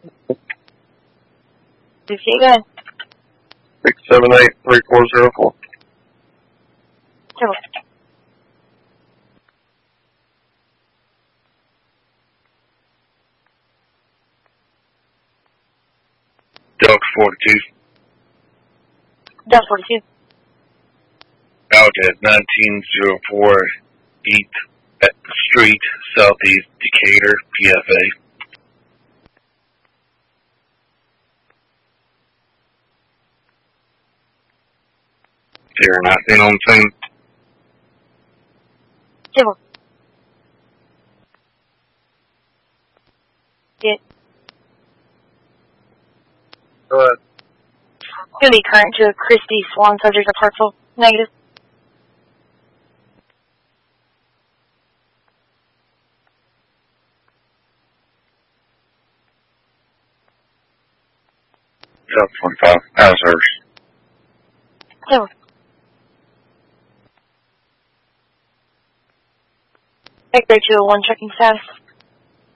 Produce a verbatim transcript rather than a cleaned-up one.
Did you go? Six seven eight three four zero four. Zero. Delta forty-two. Delta forty-two. Out at nineteen oh four eighth Street, Southeast Decatur, P F A. Zero nineteen on the scene. Zero. Yeah. Go ahead. Going to be current to Christy Swan, subject of Hartsville. Negative. Delta forty-five. How's hers? Zero. X-ray two oh one, checking status.